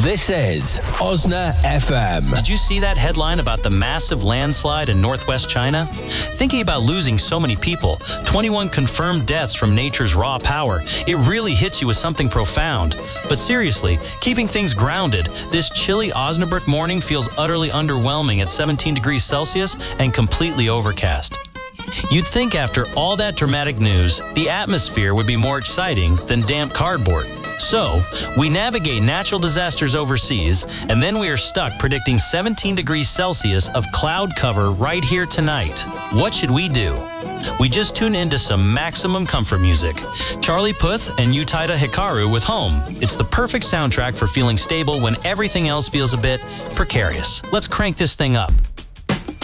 This is Osna FM. Did you see that headline about the massive landslide in northwest China? Thinking about losing so many people, 21 confirmed deaths from nature's raw power, it really hits you with something profound. But seriously, keeping things grounded, this chilly Osnabrück morning feels utterly underwhelming at 17 degrees Celsius and completely overcast. You'd think after all that dramatic news, the atmosphere would be more exciting than damp cardboard. So, we navigate natural disasters overseas, and then we are stuck predicting 17 degrees Celsius of cloud cover right here tonight. What should we do? We just tuned into some maximum comfort music. Charlie Puth and Utada Hikaru with Home. It's the perfect soundtrack for feeling stable when everything else feels a bit precarious. Let's crank this thing up.